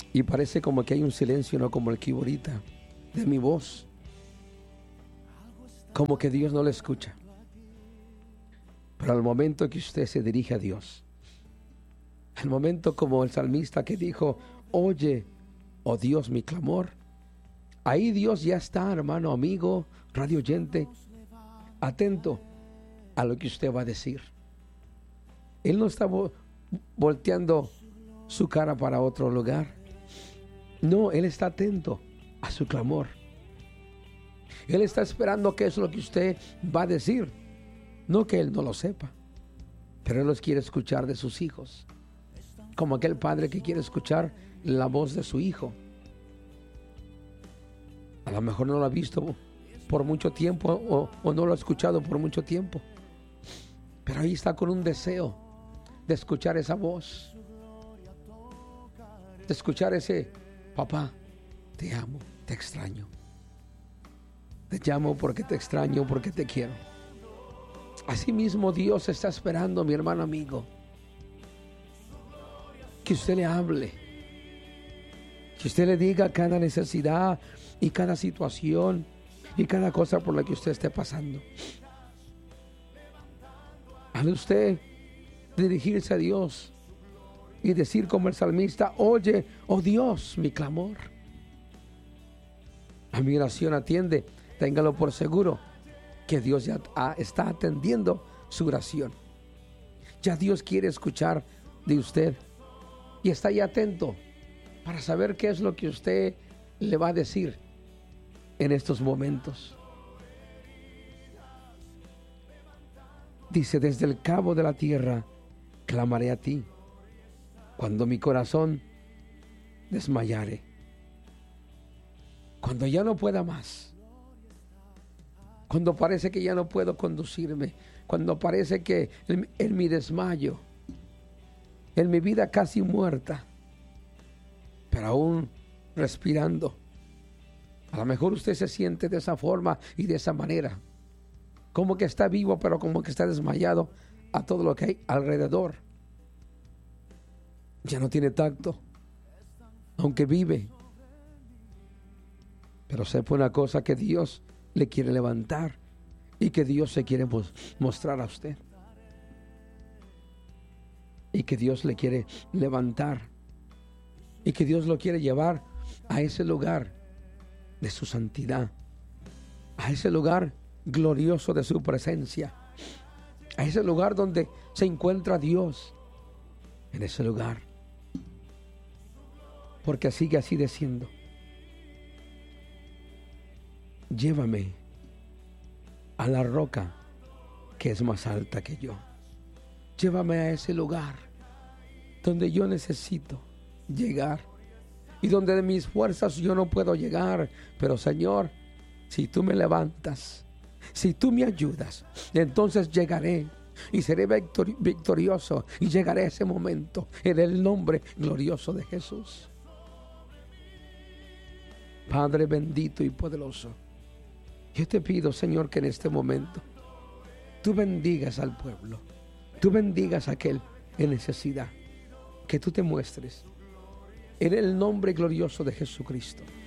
y parece como que hay un silencio, no como el que hubo ahorita, de mi voz, como que Dios no le escucha. Pero al momento que usted se dirige a Dios, al momento como el salmista que dijo, oye, oh Dios, mi clamor, ahí Dios ya está, hermano, amigo, radio oyente, atento a lo que usted va a decir. Él no está volteando su cara para otro lugar. No, Él está atento a su clamor. Él está esperando qué es lo que usted va a decir. No que Él no lo sepa, pero Él los quiere escuchar de sus hijos. Como aquel padre que quiere escuchar la voz de su hijo. A lo mejor no lo ha visto por mucho tiempo o no lo ha escuchado por mucho tiempo. Pero ahí está con un deseo de escuchar esa voz. De escuchar ese, papá, te amo, te extraño. Te llamo porque te extraño, porque te quiero. Así mismo Dios está esperando, mi hermano amigo, que usted le hable, que usted le diga cada necesidad y cada situación y cada cosa por la que usted esté pasando. Al usted dirigirse a Dios y decir como el salmista, oye, oh Dios, mi clamor. A mi oración atiende, téngalo por seguro que Dios ya está atendiendo su oración. Ya Dios quiere escuchar de usted y está ahí atento para saber qué es lo que usted le va a decir en estos momentos. Dice, desde el cabo de la tierra clamaré a ti, cuando mi corazón desmayare, cuando ya no pueda más, cuando parece que ya no puedo conducirme, cuando parece que en mi desmayo, en mi vida casi muerta, pero aún respirando. A lo mejor usted se siente de esa forma y de esa manera, como que está vivo, pero como que está desmayado a todo lo que hay alrededor. Ya no tiene tacto, aunque vive. Pero sepa una cosa, que Dios le quiere levantar y que Dios se quiere mostrar a usted. Y que Dios le quiere levantar y que Dios lo quiere llevar a ese lugar de su santidad, a ese lugar glorioso de su presencia, a ese lugar donde se encuentra Dios, en ese lugar, porque sigue así diciendo, llévame a la roca que es más alta que yo, llévame a ese lugar donde yo necesito llegar y donde de mis fuerzas yo no puedo llegar, pero Señor, si tú me levantas, si tú me ayudas, entonces llegaré y seré victorioso y llegaré a ese momento en el nombre glorioso de Jesús. Padre bendito y poderoso, yo te pido, Señor, que en este momento tú bendigas al pueblo, tú bendigas a aquel en necesidad, que tú te muestres en el nombre glorioso de Jesucristo.